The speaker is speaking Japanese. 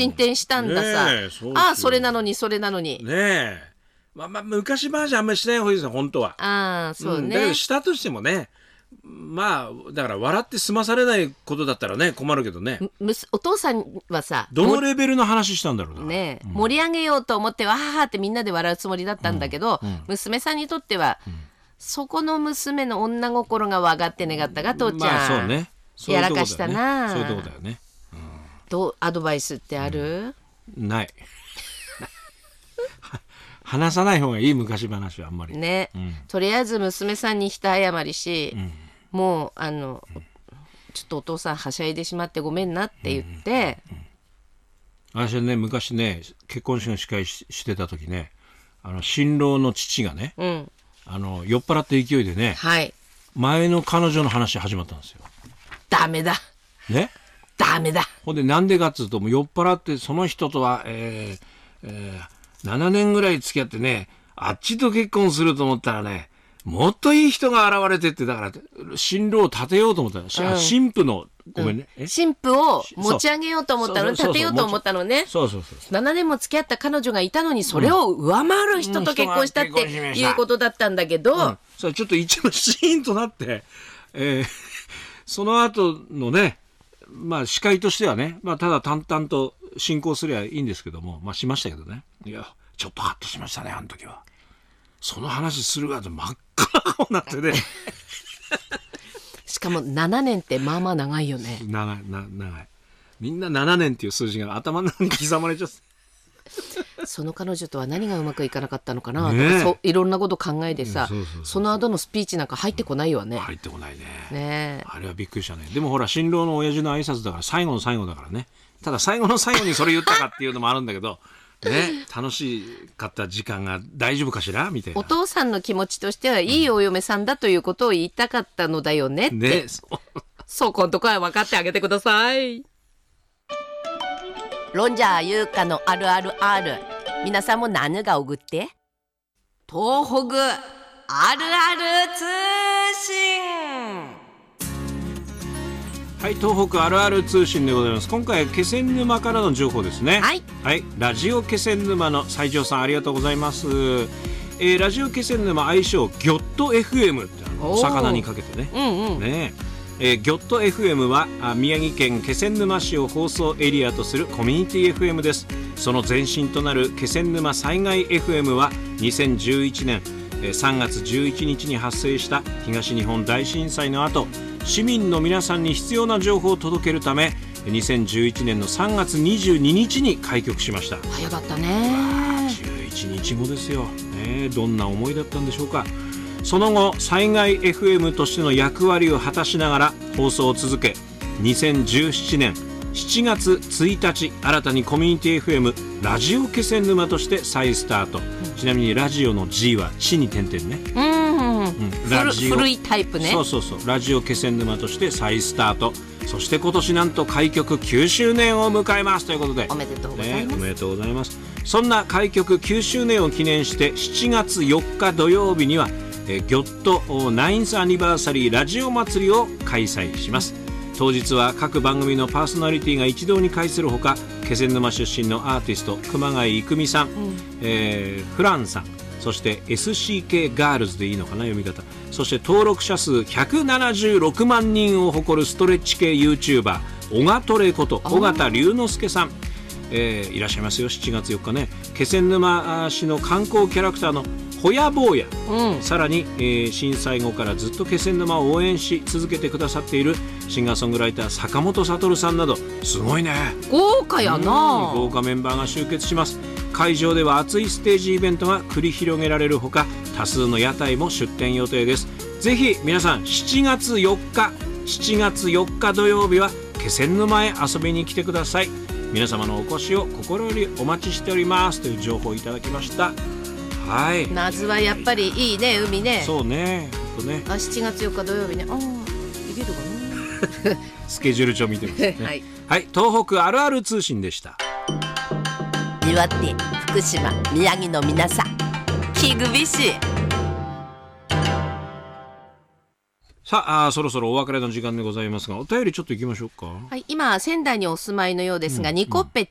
進展したんださ、それなのにねえ、昔話あんまりしない方がいいですよ本当は。 そうね、 だけどしたとしてもね、だから笑って済まされないことだったらね困るけどね。 お父さんはさ、 どのレベルの話したんだろうなね、盛り上げようと思ってわははってみんなで笑うつもりだったんだけど、娘さんにとっては、そこの娘の女心が分かって願ったが父ちゃん、 そうね、 やらかしたな。 そういうとこだよね。 どうアドバイスってある？ ない話さない方がいい、昔話はあんまりね、とりあえず娘さんにひと謝りし、もうちょっとお父さんはしゃいでしまってごめんなって言って、 私はね昔ね結婚式の司会してた時ね、新郎の父がね、酔っ払って勢いでね、前の彼女の話始まったんですよ。 ダメだね、 ダメだ。 ほんでなんでかっつうと、もう酔っ払ってその人とは、7年ぐらい付き合ってね、あっちと結婚すると思ったらね、もっといい人が現れてって、だから新郎を立てようと思ったら、新婦のごめんね、 新婦を持ち上げようと思ったの、立てようと思ったのね。7年も付き合った彼女がいたのに、それを上回る人と結婚したっていうことだったんだけど、 それちょっと一番シーンとなって、その後のね、司会としてはね、ただ淡々と進行すればいいんですけども、しましたけどね。いやちょっとハッとしましたね、あの時は。その話するが真っ赤な顔になってねしかも7年ってまあまあ長いよね。 長い。みんな7年っていう数字が頭の中に刻まれちゃってその彼女とは何がうまくいかなかったのかな、ね、とかいろんなこと考えてさ、その後のスピーチなんか入ってこないよね。 入ってこない ね。あれはびっくりしたね。でもほら、新郎の親父の挨拶だから最後の最後だからね。ただ最後の最後にそれ言ったかっていうのもあるんだけどね、楽しかった時間が大丈夫かしらみたいな。 お父さんの気持ちとしてはいいお嫁さんだということを言いたかったのだよねって、ね、そこんとこは分かってあげてください。ロンジャー優香のあるあるある、皆さんも何がおぐって？東北あるある通信。 はい、東北あるある通信でございます。今回は気仙沼からの情報ですね。はい、ラジオ気仙沼の西条さん、ありがとうございます。ラジオ気仙沼愛称ギョット FM ってお魚にかけてね。ねギョット FM は宮城県気仙沼市を放送エリアとするコミュニティ FM です。その前身となる気仙沼災害 FM は2011年3月11日に発生した東日本大震災の後、市民の皆さんに必要な情報を届けるため2011年の3月22日に開局しました。 早かったね。 11日後ですよ、ね、どんな思いだったんでしょうか。その後災害 FM としての役割を果たしながら放送を続け、2017年7月1日新たにコミュニティ FM ラジオ気仙沼として再スタート。ちなみにラジオの G は地に点々ね。 古いタイプね。 そうラジオ気仙沼として再スタート。そして今年なんと開局9周年を迎えますということで、 おめでとうございます、 おめでとうございます。そんな開局9周年を記念して7月4日土曜日にはギョット9thアニバーサリーラジオ祭りを開催します。当日は各番組のパーソナリティが一堂に会するほか、気仙沼出身のアーティスト熊谷郁美さん、フランさん、そして SCK ガールズでいいのかな読み方、そして登録者数176万人を誇るストレッチ系 YouTuber 小賀トレこと尾形龍之介さん、いらっしゃいますよ。7月4日ね、気仙沼市の観光キャラクターのほや坊や、さらに、震災後からずっと気仙沼を応援し続けてくださっているシンガーソングライター坂本悟さんなど、すごいね、 豪華やな、 豪華メンバーが集結します。会場では熱いステージイベントが繰り広げられるほか、多数の屋台も出店予定です。ぜひ皆さん7月4日土曜日は気仙沼へ遊びに来てください。皆様のお越しを心よりお待ちしておりますという情報をいただきました。はい、 夏はやっぱりいいね、海ね。 そうね、 7月4日土曜日ね。いけるかなスケジュール帳見てますね。はい、東北あるある通信でした。 岩手、福島、宮城の皆さん、キグビシ。 さあ、そろそろお別れの時間でございますが、お便りちょっと行きましょうか。 はい、今仙台にお住まいのようですが、ニコッペ